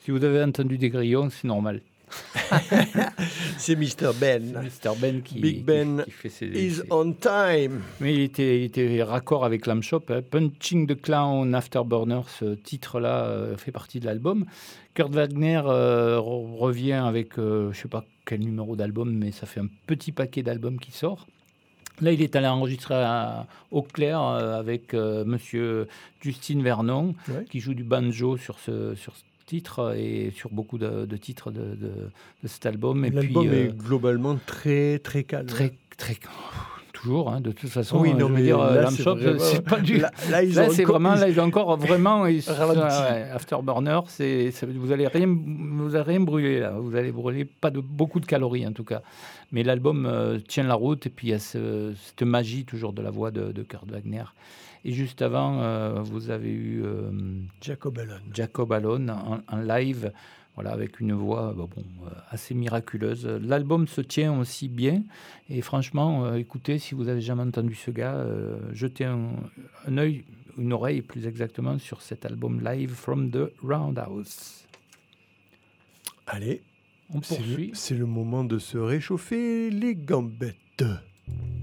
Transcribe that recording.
Si vous avez entendu des grillons, c'est normal. C'est Mr. Ben. Mr. Ben Big Ben qui fait is on time. Mais il était raccord avec Lamb Chop. Punching the Clown, Afterburner, ce titre-là fait partie de l'album. Kurt Wagner revient avec, je ne sais pas quel numéro d'album, mais ça fait un petit paquet d'albums qui sort. Là, il est allé enregistrer à Eau Claire avec monsieur Justin Vernon, qui joue du banjo sur ce titre et sur beaucoup de titres de cet album. L'album est globalement très, très calme. Très, toujours, de toute façon. Oui, non, je veux dire, Lamb Chop, vraiment... c'est pas du... Là, ils ont encore vraiment... Afterburner, vous allez rien brûler, là. Vous allez brûler pas beaucoup de calories, en tout cas. Mais l'album tient la route, et puis il y a cette magie, toujours, de la voix de Kurt Wagner. Et juste avant, vous avez eu Jacob Alone en live, voilà, avec une voix assez miraculeuse. L'album se tient aussi bien. Et franchement, écoutez, si vous n'avez jamais entendu ce gars, jetez un œil, une oreille plus exactement, sur cet album live From the Roundhouse. Allez, on poursuit. C'est le moment de se réchauffer les gambettes.